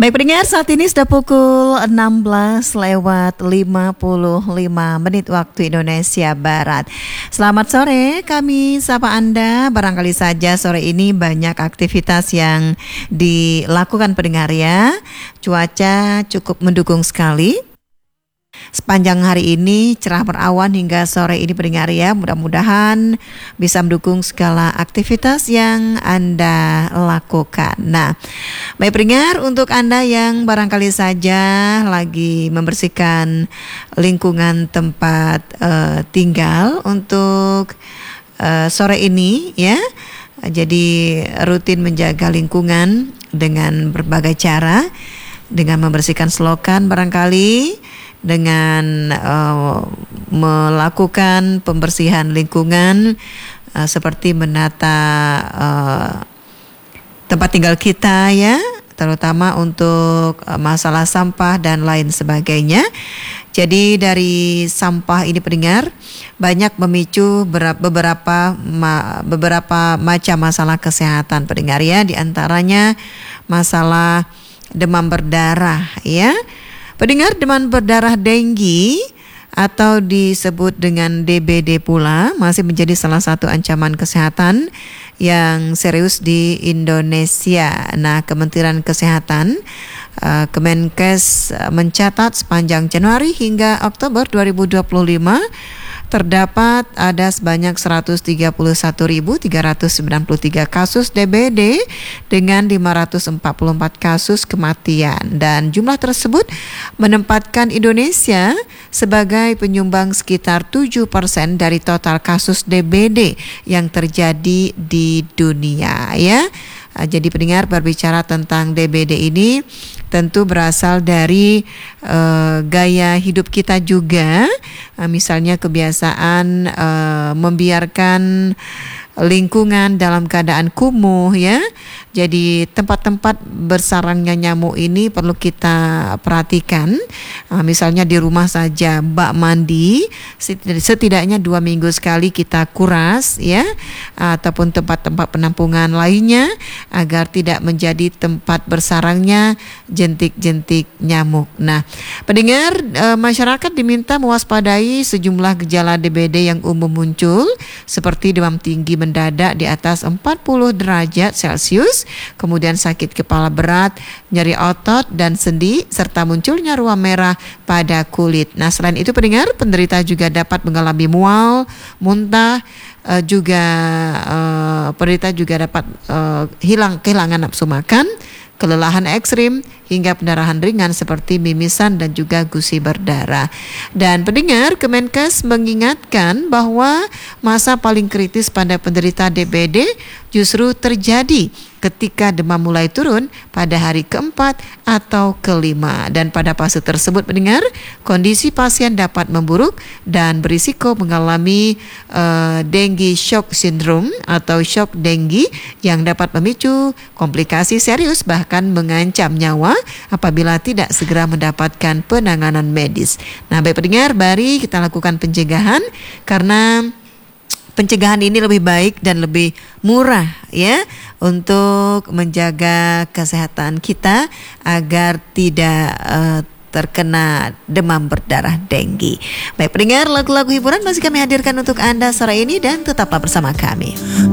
Baik pendengar, saat ini sudah pukul 16:55 waktu Indonesia Barat. Selamat sore, kami sapa Anda. Barangkali saja sore ini banyak aktivitas yang dilakukan pendengar ya. Cuaca cukup mendukung sekali. Sepanjang hari ini cerah berawan hingga sore ini pendengar ya. Mudah-mudahan bisa mendukung segala aktivitas yang Anda lakukan. Nah, baik pendengar, untuk Anda yang barangkali saja lagi membersihkan lingkungan tempat tinggal untuk sore ini ya. Jadi rutin menjaga lingkungan dengan berbagai cara, dengan membersihkan selokan barangkali, dengan melakukan pembersihan lingkungan seperti menata tempat tinggal kita ya, terutama untuk masalah sampah dan lain sebagainya. Jadi dari sampah ini pendengar banyak memicu beberapa macam masalah kesehatan pendengar ya, di antaranya masalah demam berdarah ya. Pendengar, demam berdarah denggi atau disebut dengan DBD pula masih menjadi salah satu ancaman kesehatan yang serius di Indonesia. Nah, Kementerian Kesehatan Kemenkes mencatat sepanjang Januari hingga Oktober 2025 terdapat ada sebanyak 131.393 kasus DBD dengan 544 kasus kematian, dan jumlah tersebut menempatkan Indonesia sebagai penyumbang sekitar 7% dari total kasus DBD yang terjadi di dunia ya. Jadi pendengar, berbicara tentang DBD ini tentu berasal dari gaya hidup kita juga, misalnya kebiasaan membiarkan lingkungan dalam keadaan kumuh ya. Jadi tempat-tempat bersarangnya nyamuk ini perlu kita perhatikan. Misalnya di rumah saja, bak mandi setidaknya 2 minggu sekali kita kuras ya, ataupun tempat-tempat penampungan lainnya agar tidak menjadi tempat bersarangnya jentik-jentik nyamuk. Nah, pendengar, masyarakat diminta mewaspadai sejumlah gejala DBD yang umum muncul seperti demam tinggi mendadak di atas 40 derajat Celcius, kemudian sakit kepala berat, nyeri otot dan sendi, serta munculnya ruam merah pada kulit. Nah, selain itu pendengar, penderita juga dapat mengalami mual, muntah, penderita juga dapat kehilangan nafsu makan, kelelahan ekstrim, hingga pendarahan ringan seperti mimisan dan juga gusi berdarah. Dan pendengar, Kemenkes mengingatkan bahwa masa paling kritis pada penderita DBD justru terjadi ketika demam mulai turun pada hari keempat atau kelima. Dan pada fase tersebut pendengar, kondisi pasien dapat memburuk dan berisiko mengalami dengue shock syndrome atau shock dengue yang dapat memicu komplikasi serius bahkan mengancam nyawa apabila tidak segera mendapatkan penanganan medis. Nah, baik pendengar, mari kita lakukan pencegahan karena pencegahan ini lebih baik dan lebih murah ya untuk menjaga kesehatan kita agar tidak terkena demam berdarah denggi. Baik pendengar, lagu-lagu hiburan masih kami hadirkan untuk Anda sore ini dan tetaplah bersama kami.